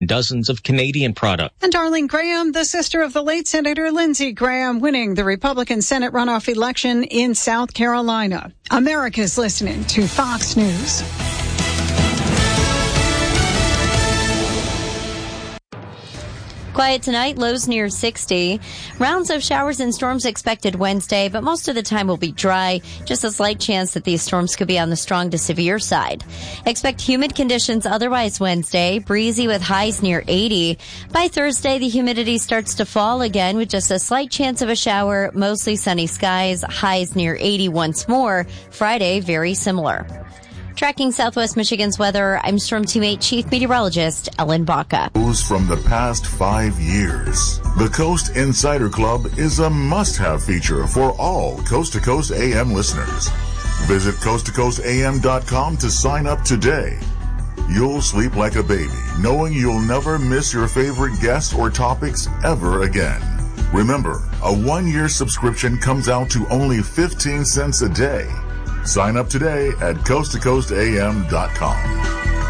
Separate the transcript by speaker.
Speaker 1: dozens of Canadian products.
Speaker 2: And Darlene Graham, the sister of the late Senator Lindsey Graham, winning the Republican Senate runoff election in South Carolina. America's listening to Fox News.
Speaker 3: Quiet tonight, lows near 60. Rounds of showers and storms expected Wednesday, but most of the time will be dry. Just a slight chance that these storms could be on the strong to severe side. Expect humid conditions otherwise Wednesday, breezy with highs near 80. By Thursday, the humidity starts to fall again with just a slight chance of a shower, mostly sunny skies, highs near 80 once more. Friday, very similar. Tracking Southwest Michigan's weather, I'm Storm Teammate Chief Meteorologist Ellen Baca.
Speaker 4: From the past 5 years, the Coast Insider Club is a must-have feature for all Coast to Coast AM listeners. Visit coasttocoastam.com to sign up today. You'll sleep like a baby, knowing you'll never miss your favorite guests or topics ever again. Remember, a 1-year subscription comes out to only 15 cents a day. Sign up today at coasttocoastam.com.